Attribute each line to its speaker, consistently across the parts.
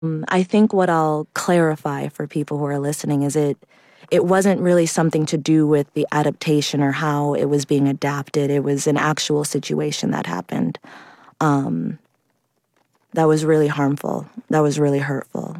Speaker 1: I think what I'll clarify for people who are listening is it wasn't really something to do with the adaptation or how it was being adapted. It was an actual situation that happened. That was really harmful. That was really hurtful.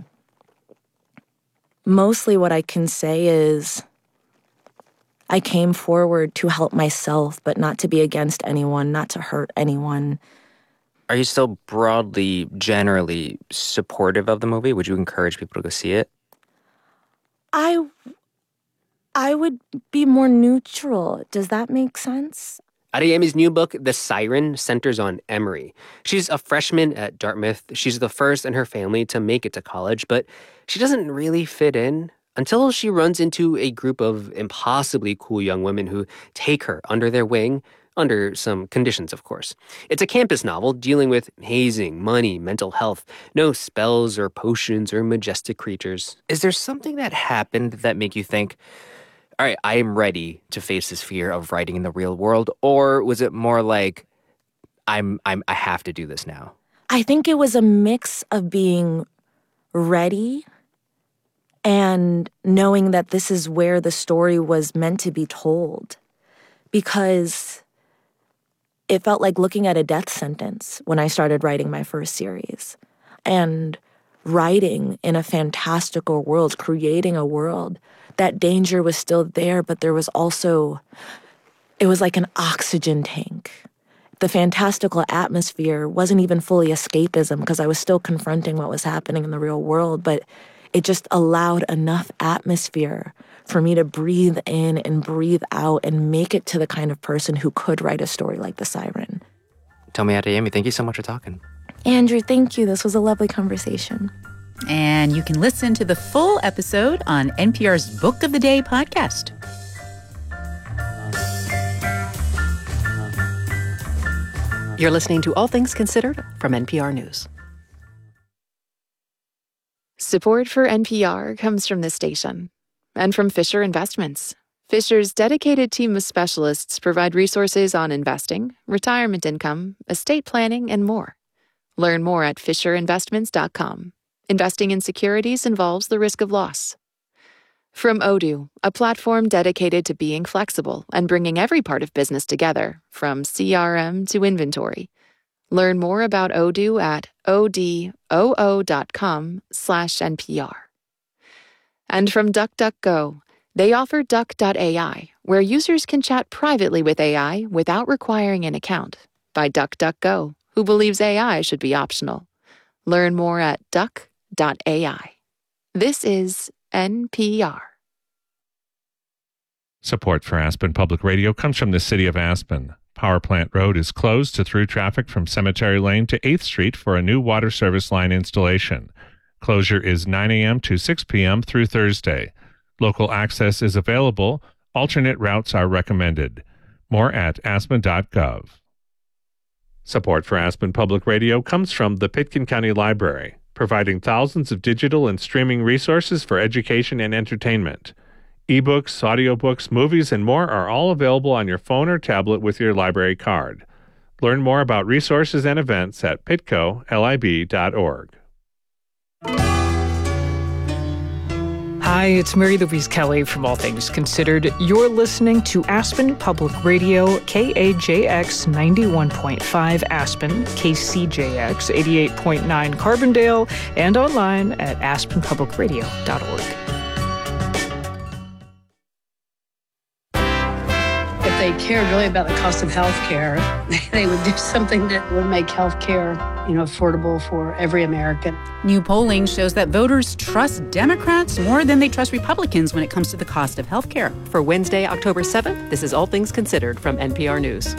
Speaker 1: Mostly what I can say is I came forward to help myself, but not to be against anyone, not to hurt anyone.
Speaker 2: Are you still broadly, generally supportive of the movie? Would you encourage people to go see it?
Speaker 1: I would be more neutral. Does that make sense?
Speaker 3: Adeyemi's new book, The Siren, centers on Emery. She's a freshman at Dartmouth. She's the first in her family to make it to college, but she doesn't really fit in until she runs into a group of impossibly cool young women who take her under their wing, under some conditions, of course. It's a campus novel dealing with hazing, money, mental health, no spells or potions or majestic creatures.
Speaker 2: Is there something that happened that make you think, all right, I am ready to face this fear of writing in the real world? Or was it more like, I have to do this now?
Speaker 1: I think it was a mix of being ready and knowing that this is where the story was meant to be told. Because it felt like looking at a death sentence when I started writing my first series. And writing in a fantastical world, creating a world, that danger was still there, but there was also, it was like an oxygen tank. The fantastical atmosphere wasn't even fully escapism because I was still confronting what was happening in the real world, but it just allowed enough atmosphere for me to breathe in and breathe out and make it to the kind of person who could write a story like The Siren.
Speaker 2: Tomi Adeyemi, thank you so much for talking.
Speaker 1: Andrew, thank you. This was a lovely conversation.
Speaker 4: And you can listen to the full episode on NPR's Book of the Day podcast.
Speaker 5: You're listening to All Things Considered from NPR News.
Speaker 6: Support for NPR comes from this station and from Fisher Investments. Fisher's dedicated team of specialists provide resources on investing, retirement income, estate planning, and more. Learn more at fisherinvestments.com. Investing in securities involves the risk of loss. From Odoo, a platform dedicated to being flexible and bringing every part of business together, from CRM to inventory. Learn more about Odoo at odoo.com/NPR. And from DuckDuckGo, they offer Duck.ai, where users can chat privately with AI without requiring an account, by DuckDuckGo, who believes AI should be optional. Learn more at Duck.ai. This is NPR.
Speaker 7: Support for Aspen Public Radio comes from the City of Aspen. Power Plant Road is closed to through traffic from Cemetery Lane to 8th Street for a new water service line installation. Closure is 9 a.m. to 6 p.m. through Thursday. Local access is available. Alternate routes are recommended. More at aspen.gov. Support for Aspen Public Radio comes from the Pitkin County Library, providing thousands of digital and streaming resources for education and entertainment. Ebooks, audiobooks, movies, and more are all available on your phone or tablet with your library card. Learn more about resources and events at pitcolib.org.
Speaker 8: Hi, it's Mary Louise Kelly from All Things Considered. You're listening to Aspen Public Radio, KAJX 91.5 Aspen, KCJX 88.9 Carbondale, and online at aspenpublicradio.org.
Speaker 9: If they cared really about the cost of health care, they would do something that would make health care, affordable for every American.
Speaker 4: New polling shows that voters trust Democrats more than they trust Republicans when it comes to the cost of health care.
Speaker 5: For Wednesday, October 7th, this is All Things Considered from NPR News.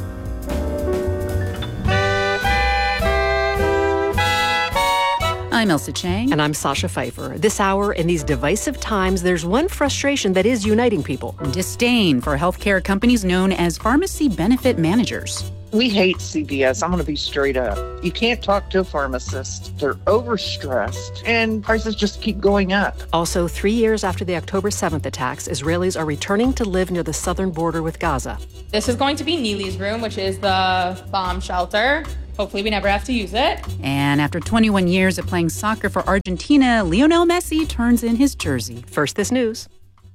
Speaker 4: I'm Elsa Chang.
Speaker 5: And I'm Sasha Pfeiffer. This hour, in these divisive times, there's one frustration that is uniting people.
Speaker 4: Disdain for healthcare companies known as pharmacy benefit managers.
Speaker 10: We hate CVS. I'm going to be straight up. You can't talk to a pharmacist. They're overstressed, and prices just keep going up.
Speaker 5: Also, 3 years after the October 7th attacks, Israelis are returning to live near the southern border with Gaza.
Speaker 11: This is going to be Neely's room, which is the bomb shelter.
Speaker 4: Hopefully we never have to use it. And after 21 years of playing soccer for Argentina, Lionel Messi turns in his jersey.
Speaker 5: First This News.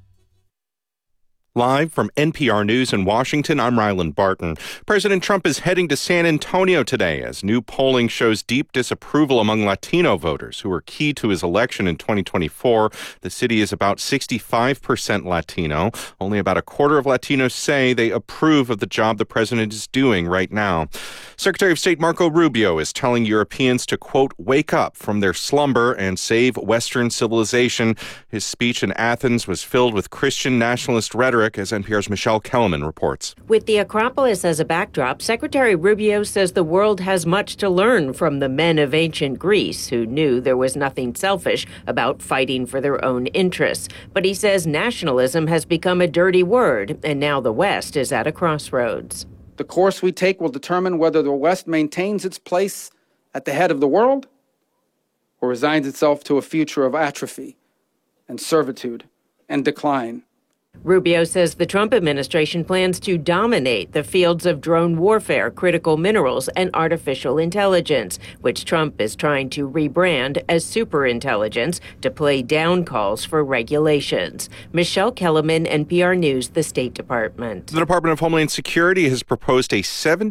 Speaker 11: Live from NPR News in Washington, I'm Ryland Barton. President Trump is heading to San Antonio today as new polling shows deep disapproval among Latino voters who were key to his election in 2024. The city is about 65% Latino. Only about a quarter of Latinos say they approve of the job the president is doing right now. Secretary of State Marco Rubio is telling Europeans to, quote, wake up from their slumber and save Western civilization. His speech in Athens was filled with Christian nationalist rhetoric, as NPR's Michelle Kellerman reports.
Speaker 12: With the Acropolis as a backdrop, Secretary Rubio says the world has much to learn from the men of ancient Greece who knew there was nothing selfish about fighting for their own interests. But he says nationalism has become a dirty word, and now the West is at a crossroads.
Speaker 13: The course we take will determine whether the West maintains its place at the head of the world or resigns itself to a future of atrophy and servitude and decline.
Speaker 12: Rubio says the Trump administration plans to dominate the fields of drone warfare, critical minerals, and artificial intelligence, which Trump is trying to rebrand as superintelligence to play down calls for regulations. Michelle Kellerman, NPR News, the State Department.
Speaker 11: The Department of Homeland Security has proposed a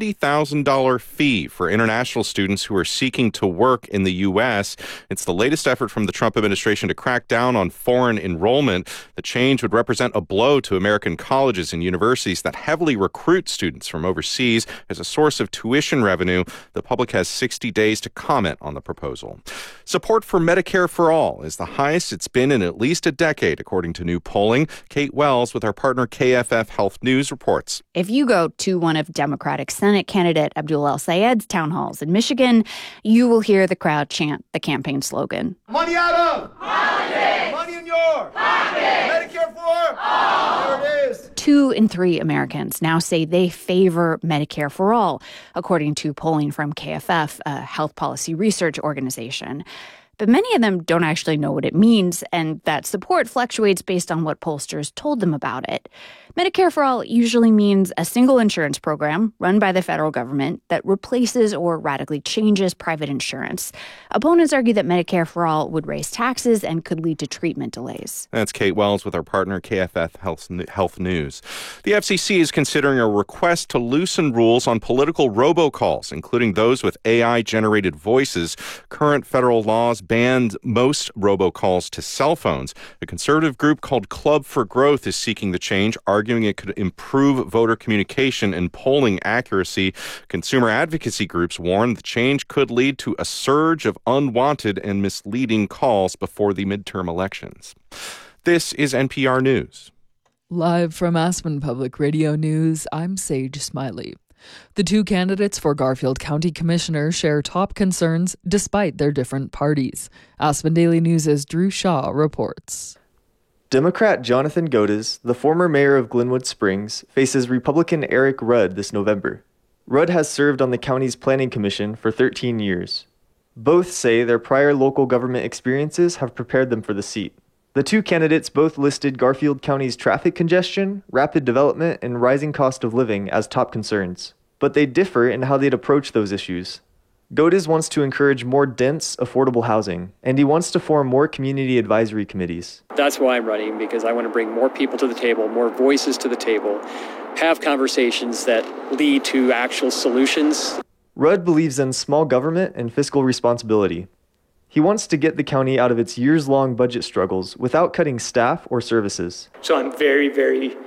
Speaker 11: $70,000 fee for international students who are seeking to work in the U.S. It's the latest effort from the Trump administration to crack down on foreign enrollment. The change would represent a blow to American colleges and universities that heavily recruit students from overseas as a source of tuition revenue. The public has 60 days to comment on the proposal. Support for Medicare for All is the highest it's been in at least a decade, according to new polling. Kate Wells with our partner KFF Health News reports.
Speaker 14: If you go to one of Democratic Senate candidate Abdul El-Sayed's town halls in Michigan, you will hear the crowd chant the campaign slogan.
Speaker 15: Money out of politics! Money in your pocket! Medicare for all! There it is.
Speaker 14: 2 in 3 Americans now say they favor Medicare for all, according to polling from KFF, a health policy research organization. But many of them don't actually know what it means, and that support fluctuates based on what pollsters told them about it. Medicare for All usually means a single insurance program run by the federal government that replaces or radically changes private insurance. Opponents argue that Medicare for All would raise taxes and could lead to treatment delays.
Speaker 11: That's Kate Wells with our partner KFF Health News. The FCC is considering a request to loosen rules on political robocalls, including those with AI-generated voices. Current federal laws ban most robocalls to cell phones. A conservative group called Club for Growth is seeking the change, arguing it could improve voter communication and polling accuracy. Consumer advocacy groups warn the change could lead to a surge of unwanted and misleading calls before the midterm elections. This is NPR News.
Speaker 16: Live from Aspen Public Radio News, I'm Sage Smiley. The 2 candidates for Garfield County Commissioner share top concerns despite their different parties. Aspen Daily News' Drew Shaw reports.
Speaker 17: Democrat Jonathan Godes, the former mayor of Glenwood Springs, faces Republican Eric Rudd this November. Rudd has served on the county's planning commission for 13 years. Both say their prior local government experiences have prepared them for the seat. The 2 candidates both listed Garfield County's traffic congestion, rapid development, and rising cost of living as top concerns. But they differ in how they'd approach those issues. Godes wants to encourage more dense, affordable housing, and he wants to form more community advisory committees.
Speaker 18: That's why I'm running, because I want to bring more people to the table, more voices to the table, have conversations that lead to actual solutions.
Speaker 17: Rudd believes in small government and fiscal responsibility. He wants to get the county out of its years-long budget struggles without cutting staff or services.
Speaker 18: So I'm very, very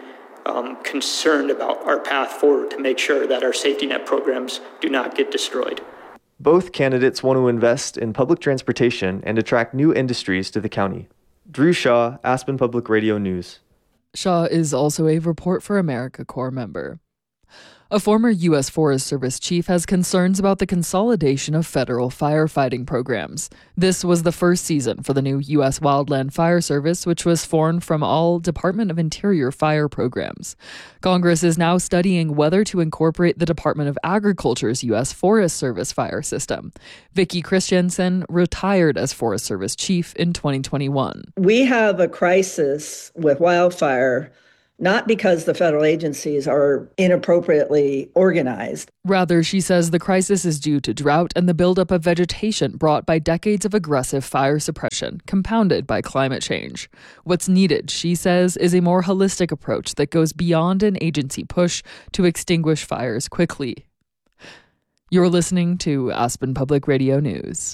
Speaker 18: concerned about our path forward to make sure that our safety net programs do not get destroyed.
Speaker 17: Both candidates want to invest in public transportation and attract new industries to the county. Drew Shaw, Aspen Public Radio News.
Speaker 16: Shaw is also a Report for America Corps member. A former U.S. Forest Service chief has concerns about the consolidation of federal firefighting programs. This was the first season for the new U.S. Wildland Fire Service, which was formed from all Department of Interior fire programs. Congress is now studying whether to incorporate the Department of Agriculture's U.S. Forest Service fire system. Vicki Christensen retired as Forest Service chief in 2021.
Speaker 19: We have a crisis with wildfire not because the federal agencies are inappropriately organized.
Speaker 16: Rather, she says the crisis is due to drought and the buildup of vegetation brought by decades of aggressive fire suppression, compounded by climate change. What's needed, she says, is a more holistic approach that goes beyond an agency push to extinguish fires quickly. You're listening to Aspen Public Radio News.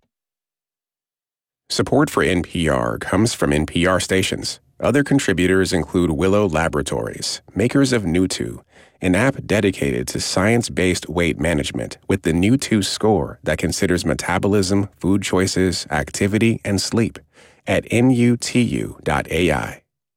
Speaker 20: Support for NPR comes from NPR stations. Other contributors include Willow Laboratories, makers of Newtwo, an app dedicated to science-based weight management with the Newtwo score that considers metabolism, food choices, activity, and sleep at nutu.ai.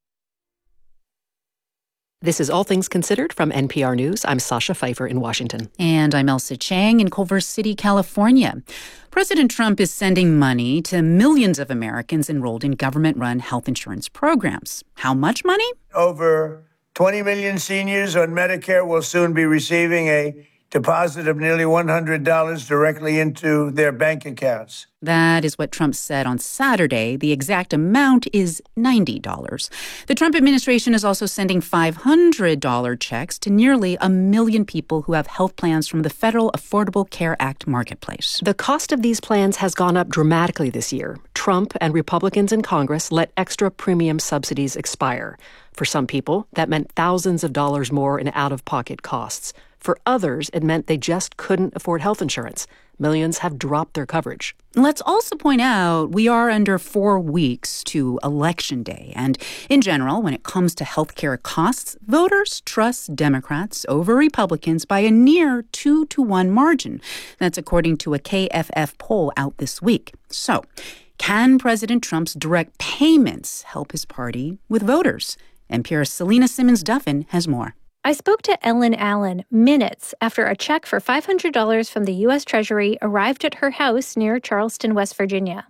Speaker 5: This is All Things Considered from NPR News. I'm Sasha Pfeiffer in Washington.
Speaker 4: And I'm Elsa Chang in Culver City, California. President Trump is sending money to millions of Americans enrolled in government-run health insurance programs. How much money?
Speaker 21: Over 20 million seniors on Medicare will soon be receiving a deposit of nearly $100 directly into their bank accounts.
Speaker 4: That is what Trump said on Saturday. The exact amount is $90. The Trump administration is also sending $500 checks to nearly 1 million people who have health plans from the Federal Affordable Care Act marketplace.
Speaker 5: The cost of these plans has gone up dramatically this year. Trump and Republicans in Congress let extra premium subsidies expire. For some people, that meant thousands of dollars more in out-of-pocket costs. For others, it meant they just couldn't afford health insurance. Millions have dropped their coverage.
Speaker 4: Let's also point out we are under 4 weeks to Election Day. And in general, when it comes to healthcare costs, voters trust Democrats over Republicans by a near 2-to-1 margin. That's according to a KFF poll out this week. So, can President Trump's direct payments help his party with voters? NPR's Selena Simmons-Duffin has more.
Speaker 22: I spoke to Ellen Allen minutes after a check for $500 from the U.S. Treasury arrived at her house near Charleston, West Virginia.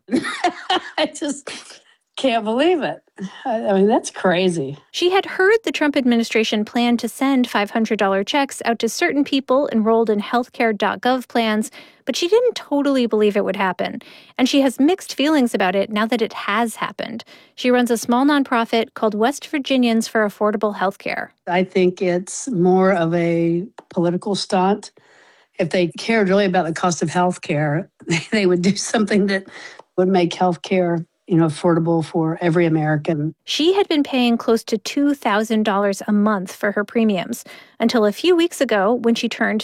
Speaker 9: I just can't believe it. I mean, that's crazy.
Speaker 22: She had heard the Trump administration plan to send $500 checks out to certain people enrolled in healthcare.gov plans, but she didn't totally believe it would happen. And she has mixed feelings about it now that it has happened. She runs a small nonprofit called West Virginians for Affordable Healthcare.
Speaker 9: I think it's more of a political stunt. If they cared really about the cost of healthcare, they would do something that would make healthcare affordable for every American.
Speaker 22: She had been paying close to $2,000 a month for her premiums until a few weeks ago when she turned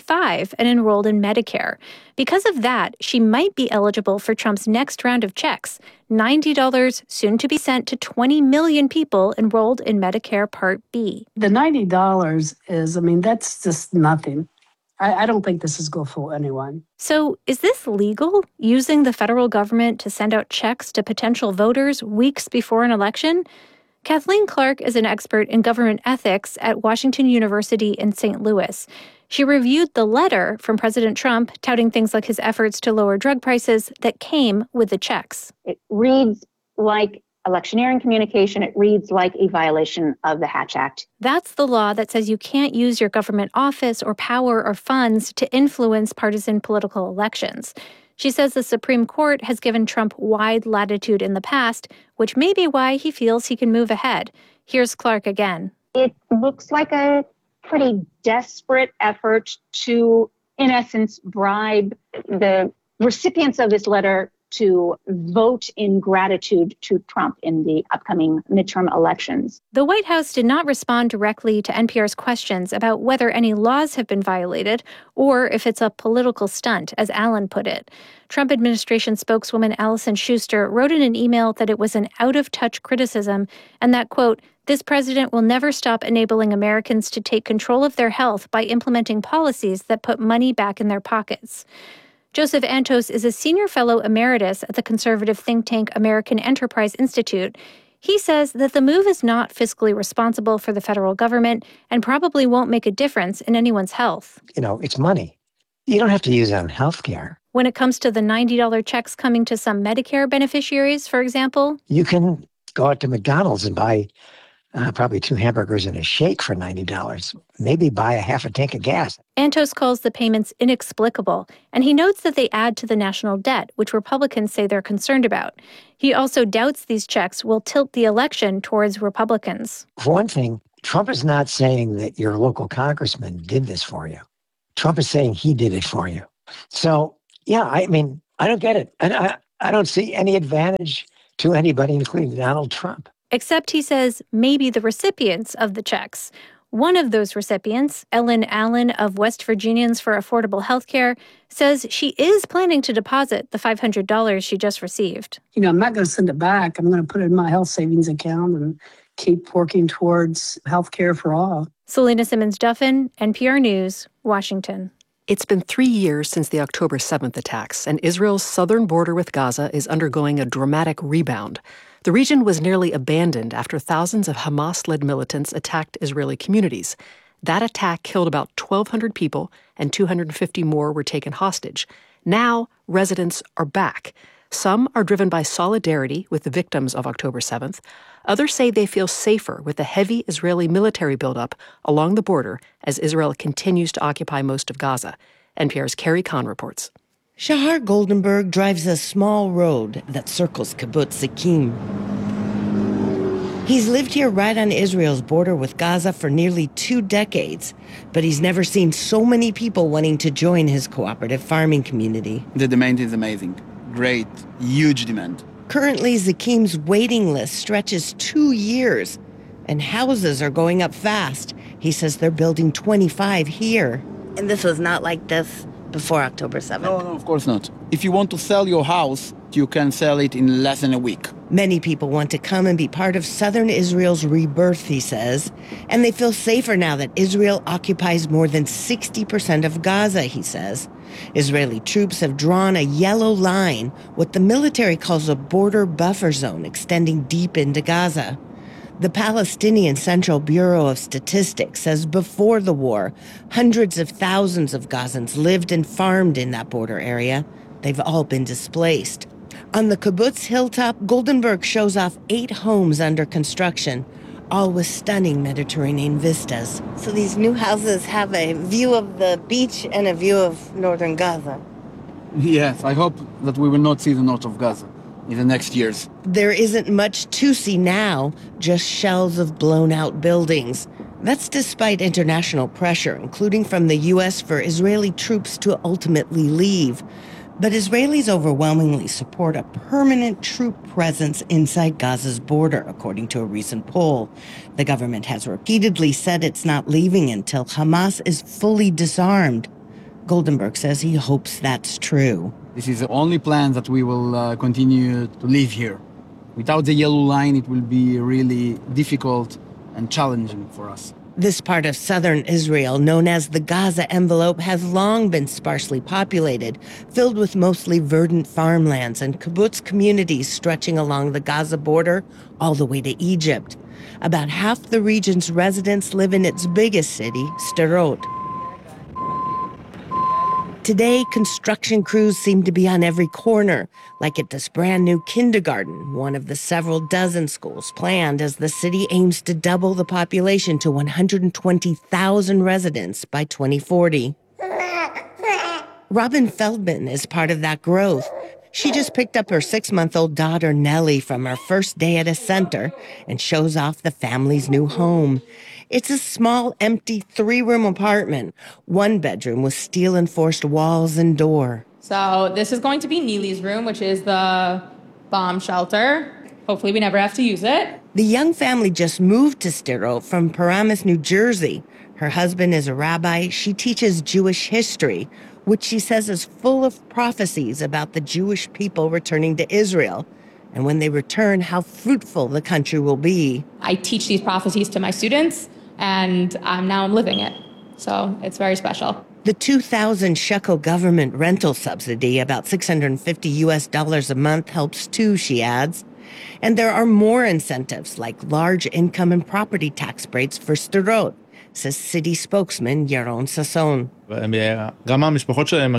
Speaker 22: 65 and enrolled in Medicare. Because of that, she might be eligible for Trump's next round of checks, $90 soon to be sent to 20 million people enrolled in Medicare Part B.
Speaker 9: The $90 is, that's just nothing. I don't think this is going to fool anyone.
Speaker 22: So is this legal, using the federal government to send out checks to potential voters weeks before an election? Kathleen Clark is an expert in government ethics at Washington University in St. Louis. She reviewed the letter from President Trump touting things like his efforts to lower drug prices that came with the checks.
Speaker 23: It reads like electioneering communication. It reads like a violation of the Hatch Act.
Speaker 22: That's the law that says you can't use your government office or power or funds to influence partisan political elections. She says the Supreme Court has given Trump wide latitude in the past, which may be why he feels he can move ahead. Here's Clark again.
Speaker 23: It looks like a pretty desperate effort to, in essence, bribe the recipients of this letter to vote in gratitude to Trump in the upcoming midterm elections.
Speaker 22: The White House did not respond directly to NPR's questions about whether any laws have been violated or if it's a political stunt, as Allen put it. Trump administration spokeswoman Allison Schuster wrote in an email that it was an out-of-touch criticism and that, quote, this president will never stop enabling Americans to take control of their health by implementing policies that put money back in their pockets. Joseph Antos is a senior fellow emeritus at the conservative think tank American Enterprise Institute. He says that the move is not fiscally responsible for the federal government and probably won't make a difference in anyone's health.
Speaker 24: It's money. You don't have to use it on health care.
Speaker 22: When it comes to the $90 checks coming to some Medicare beneficiaries, for example,
Speaker 24: you can go out to McDonald's and buy probably 2 hamburgers and a shake for $90. Maybe buy a half a tank of gas.
Speaker 22: Antos calls the payments inexplicable, and he notes that they add to the national debt, which Republicans say they're concerned about. He also doubts these checks will tilt the election towards Republicans.
Speaker 24: For one thing, Trump is not saying that your local congressman did this for you. Trump is saying he did it for you. So, yeah, I mean, I don't get it. And I don't see any advantage to anybody, including Donald Trump.
Speaker 22: Except, he says, maybe the recipients of the checks. One of those recipients, Ellen Allen of West Virginians for Affordable Health Care, says she is planning to deposit the $500 she just received.
Speaker 9: You know, I'm not going to send it back. I'm going to put it in my health savings account and keep working towards health care for all.
Speaker 22: Selena Simmons-Duffin, NPR News, Washington.
Speaker 5: It's been 3 years since the October 7th attacks, and Israel's southern border with Gaza is undergoing a dramatic rebound. The region was nearly abandoned after thousands of Hamas-led militants attacked Israeli communities. That attack killed about 1,200 people, and 250 more were taken hostage. Now, residents are back. Some are driven by solidarity with the victims of October 7th. Others say they feel safer with the heavy Israeli military buildup along the border as Israel continues to occupy most of Gaza. NPR's Carrie Kahn reports.
Speaker 1: Shahar Goldenberg drives a small road that circles Kibbutz Zikim. He's lived here right on Israel's border with Gaza for nearly 2 decades, but he's never seen so many people wanting to join his cooperative farming community.
Speaker 2: The demand is amazing. Great, huge demand.
Speaker 1: Currently, Zakim's waiting list stretches 2 years, and houses are going up fast. He says they're building 25 here.
Speaker 3: And this was not like this before October 7th?
Speaker 2: No, of course not. If you want to sell your house, you can sell it in less than a week.
Speaker 1: Many people want to come and be part of southern Israel's rebirth, he says. And they feel safer now that Israel occupies more than 60% of Gaza, he says. Israeli troops have drawn a yellow line, what the military calls a border buffer zone extending deep into Gaza. The Palestinian Central Bureau of Statistics says before the war, hundreds of thousands of Gazans lived and farmed in that border area. They've all been displaced. On the kibbutz hilltop, Goldenberg shows off 8 homes under construction, all with stunning Mediterranean vistas.
Speaker 3: So these new houses have a view of the beach and a view of northern Gaza.
Speaker 2: Yes, I hope that we will not see the north of Gaza in the next years.
Speaker 1: There isn't much to see now, just shells of blown-out buildings. That's despite international pressure, including from the U.S. for Israeli troops to ultimately leave. But Israelis overwhelmingly support a permanent troop presence inside Gaza's border, according to a recent poll. The government has repeatedly said it's not leaving until Hamas is fully disarmed. Goldenberg says he hopes that's true.
Speaker 2: This is the only plan that we will continue to live here. Without the yellow line, it will be really difficult and challenging for us.
Speaker 1: This part of southern Israel, known as the Gaza envelope, has long been sparsely populated, filled with mostly verdant farmlands and kibbutz communities stretching along the Gaza border all the way to Egypt. About half the region's residents live in its biggest city, Sderot. Today, construction crews seem to be on every corner, like at this brand new kindergarten, one of the several dozen schools planned as the city aims to double the population to 120,000 residents by 2040. Robin Feldman is part of that growth. She just picked up her 6-month-old daughter, Nellie, from her first day at a center and shows off the family's new home. It's a small, empty 3-room apartment, 1 bedroom with steel-enforced walls and door.
Speaker 6: So this is going to be Neely's room, which is the bomb shelter. Hopefully we never have to use it.
Speaker 1: The young family just moved to Sderot from Paramus, New Jersey. Her husband is a rabbi. She teaches Jewish history, which she says is full of prophecies about the Jewish people returning to Israel. And when they return, how fruitful the country will be.
Speaker 6: I teach these prophecies to my students, and now I'm living it. So it's very special.
Speaker 1: The 2,000 shekel government rental subsidy, about $650 a month, helps too, she adds. And there are more incentives, like large income and property tax breaks for Sderot, says city spokesman Yaron Sasson.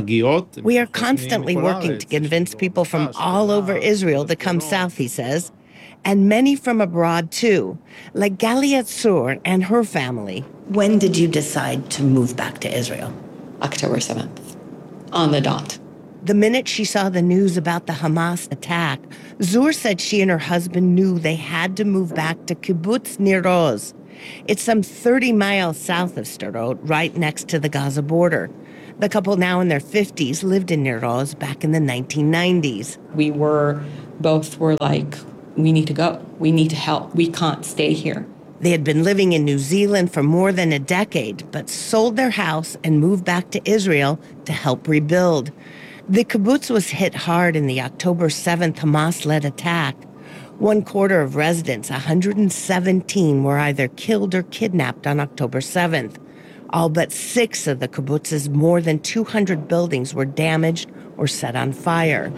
Speaker 1: We are constantly working to convince people from all over Israel to come south, he says. and many from abroad too, like Galia Tsur and her family. When did you decide to move back to Israel?
Speaker 7: October 7th, on the dot.
Speaker 1: The minute she saw the news about the Hamas attack, Zur said she and her husband knew they had to move back to Kibbutz Nir Oz. It's some 30 miles south of Sderot, right next to the Gaza border. The couple, now in their 50s, lived in Nir Oz back in the 1990s.
Speaker 7: We both were like, we need to go. We need to help. We can't stay here.
Speaker 1: They had been living in New Zealand for more than a decade, but sold their house and moved back to Israel to help rebuild. The kibbutz was hit hard in the October 7th Hamas-led attack. 1/4 of residents, 117, were either killed or kidnapped on October 7th. All but 6 of the kibbutz's more than 200 buildings were damaged or set on fire.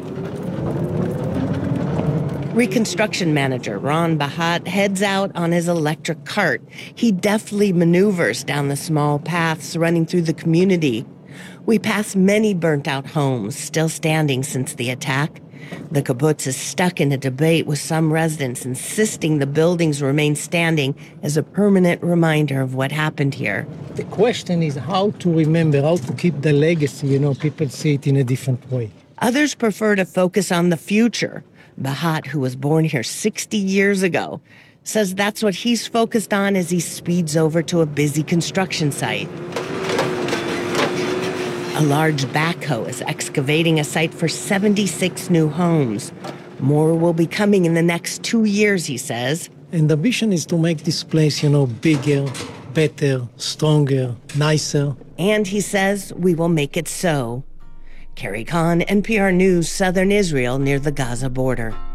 Speaker 1: Reconstruction manager Ron Bahat heads out on his electric cart. He deftly maneuvers down the small paths running through the community. We pass many burnt-out homes still standing since the attack. The kibbutz is stuck in a debate with some residents insisting the buildings remain standing as a permanent reminder of what happened here.
Speaker 8: The question is how to remember, how to keep the legacy. People see it in a different way.
Speaker 1: Others prefer to focus on the future. Bahat, who was born here 60 years ago, says that's what he's focused on as he speeds over to a busy construction site. A large backhoe is excavating a site for 76 new homes. More will be coming in the next 2 years, he says.
Speaker 8: And the vision is to make this place, bigger, better, stronger, nicer.
Speaker 1: And he says we will make it so. Carrie Kahn, NPR News, Southern Israel near the Gaza border.